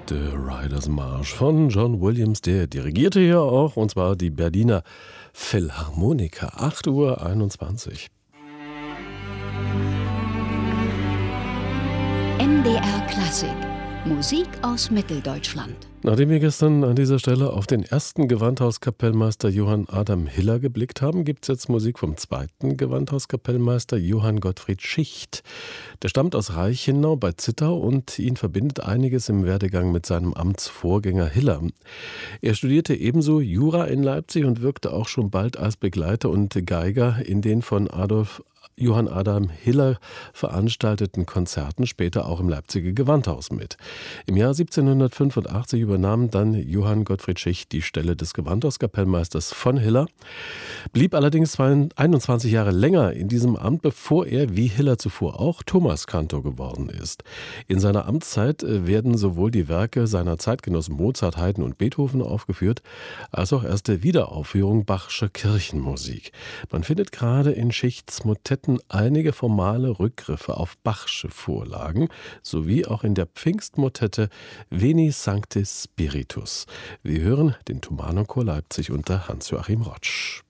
The Riders March von John Williams, der dirigierte hier auch, und zwar die Berliner Philharmoniker. 8:21 Uhr. MDR Klassik. Musik aus Mitteldeutschland. Nachdem wir gestern an dieser Stelle auf den ersten Gewandhauskapellmeister Johann Adam Hiller geblickt haben, gibt es jetzt Musik vom zweiten Gewandhauskapellmeister Johann Gottfried Schicht. Der stammt aus Reichenau bei Zittau und ihn verbindet einiges im Werdegang mit seinem Amtsvorgänger Hiller. Er studierte ebenso Jura in Leipzig und wirkte auch schon bald als Begleiter und Geiger in den von Johann Adam Hiller veranstalteten Konzerten, später auch im Leipziger Gewandhaus mit. Im Jahr 1785 übernahm dann Johann Gottfried Schicht die Stelle des Gewandhauskapellmeisters von Hiller, blieb allerdings 21 Jahre länger in diesem Amt, bevor er, wie Hiller zuvor auch, Thomaskantor geworden ist. In seiner Amtszeit werden sowohl die Werke seiner Zeitgenossen Mozart, Haydn und Beethoven aufgeführt, als auch erste Wiederaufführung Bachscher Kirchenmusik. Man findet gerade in Schichts Motetten einige formale Rückgriffe auf Bachsche Vorlagen, sowie auch in der Pfingstmotette Veni Sancte Spiritus. Wir hören den Thomanerchor Leipzig unter Hans-Joachim Rotsch.